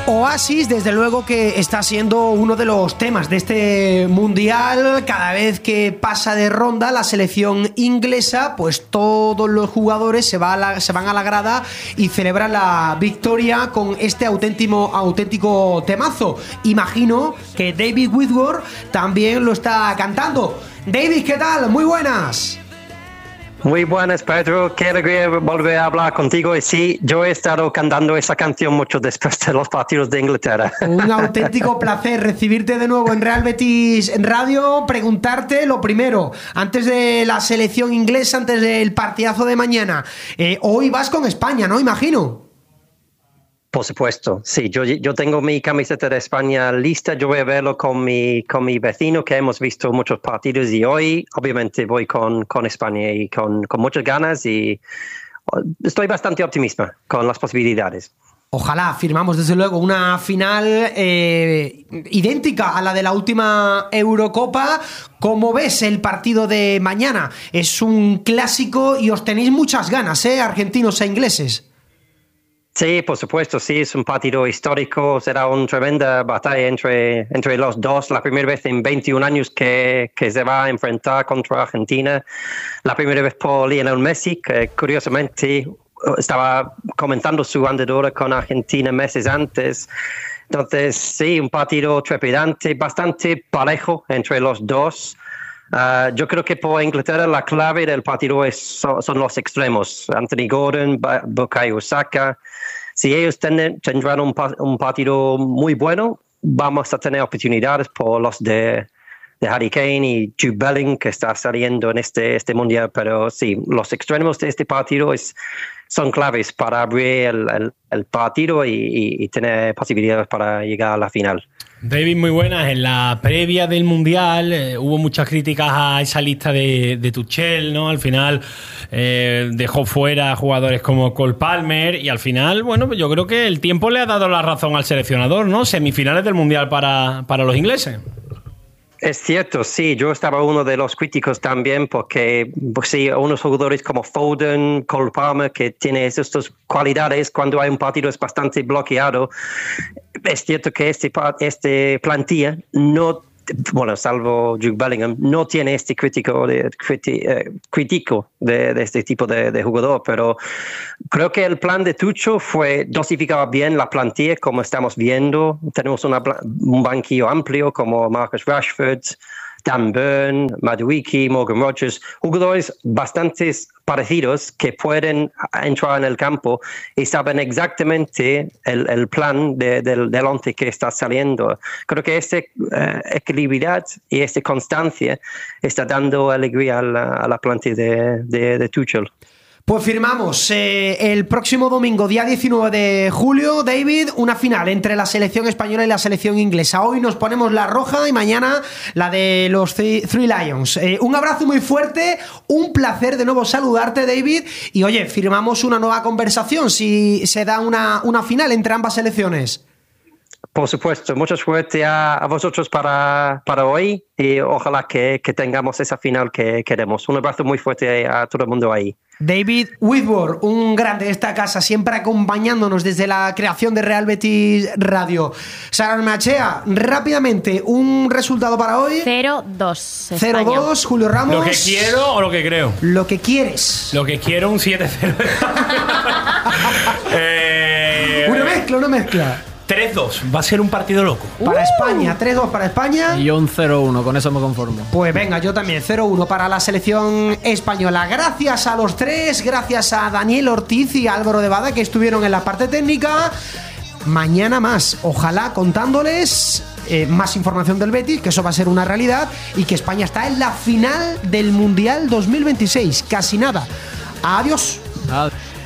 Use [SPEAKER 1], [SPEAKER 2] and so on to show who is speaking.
[SPEAKER 1] Oasis, desde luego que está siendo uno de los temas de este mundial. Cada vez que pasa de ronda la selección inglesa, pues todos los jugadores se van a la grada y celebran la victoria con este auténtico temazo. Imagino que David Whitworth también lo está cantando. David, ¿qué tal? Muy buenas.
[SPEAKER 2] Muy buenas, Pedro. Qué alegría volver a hablar contigo. Y sí, yo he estado cantando esa canción mucho después de los partidos de Inglaterra.
[SPEAKER 1] Un auténtico placer recibirte de nuevo en Real Betis Radio. Preguntarte lo primero, antes de la selección inglesa, antes del partidazo de mañana. Hoy vas con España, ¿no? Imagino.
[SPEAKER 2] Por supuesto, sí. Yo tengo mi camiseta de España lista. Yo voy a verlo con mi vecino, que hemos visto muchos partidos, y hoy obviamente voy con España y con muchas ganas, y estoy bastante optimista con las posibilidades.
[SPEAKER 1] Ojalá firmamos desde luego una final idéntica a la de la última Eurocopa. ¿Cómo ves el partido de mañana? Es un clásico y os tenéis muchas ganas, argentinos e ingleses.
[SPEAKER 2] Sí, por supuesto, sí, es un partido histórico, será una tremenda batalla entre los dos, la primera vez en 21 años que se va a enfrentar contra Argentina, la primera vez por Lionel Messi, que curiosamente estaba comenzando su andadura con Argentina meses antes. Entonces, sí, un partido trepidante, bastante parejo entre los dos. Yo creo que por Inglaterra la clave del partido son los extremos, Anthony Gordon, Bukayo Saka. Si ellos tendrán un partido muy bueno, vamos a tener oportunidades por los de Harry Kane y Jude Bellingham, que está saliendo en este mundial. Pero sí, los extremos de este partido son claves para abrir el partido y tener posibilidades para llegar a la final.
[SPEAKER 3] David, muy buenas. En la previa del Mundial hubo muchas críticas a esa lista de Tuchel, ¿no? Al final dejó fuera jugadores como Cole Palmer y al final, bueno, yo creo que el tiempo le ha dado la razón al seleccionador, ¿no? Semifinales del Mundial para los ingleses.
[SPEAKER 2] Es cierto, sí, yo estaba uno de los críticos también porque pues sí, unos jugadores como Foden, Cole Palmer, que tiene estas cualidades cuando hay un partido es bastante bloqueado. Es cierto que este plantilla no, bueno, salvo Jude Bellingham, no tiene este crítico de este tipo de jugador, pero creo que el plan de Tuchel fue dosificar bien la plantilla, como estamos viendo. Tenemos un banquillo amplio como Marcus Rashford, Dan Burn, Madueke, Morgan Rogers, jugadores bastante parecidos que pueden entrar en el campo y saben exactamente el plan del once que está saliendo. Creo que esta equilibrio y esta constancia está dando alegría a la plantilla de Tuchel.
[SPEAKER 1] Pues firmamos el próximo domingo, día 19 de julio, David, una final entre la selección española y la selección inglesa. Hoy nos ponemos la roja y mañana la de los Three Lions. Un abrazo muy fuerte, un placer de nuevo saludarte, David. Y oye, firmamos una nueva conversación si se da una final entre ambas selecciones.
[SPEAKER 2] Por supuesto, mucha suerte a vosotros para hoy y ojalá que tengamos esa final que queremos. Un abrazo muy fuerte a todo el mundo ahí.
[SPEAKER 1] David Whitworth, un grande de esta casa, siempre acompañándonos desde la creación de Real Betis Radio. Sara Armachea, rápidamente, un resultado para hoy.
[SPEAKER 4] 0-2.
[SPEAKER 1] 0-2, Julio Ramos.
[SPEAKER 3] ¿Lo que quiero o lo que creo?
[SPEAKER 1] Lo que quieres.
[SPEAKER 3] Lo que quiero, un 7-0.
[SPEAKER 1] Una mezcla.
[SPEAKER 3] 3-2, va a ser un partido loco.
[SPEAKER 1] Para España, 3-2 para España.
[SPEAKER 5] Y yo un 0-1, con eso me conformo.
[SPEAKER 1] Pues venga, yo también, 0-1 para la selección española. Gracias a los tres, gracias a Daniel Ortiz y Álvaro de Bada, que estuvieron en la parte técnica. Mañana más, ojalá contándoles más información del Betis, que eso va a ser una realidad, y que España está en la final del Mundial 2026. Casi nada. Adiós.
[SPEAKER 5] Adiós.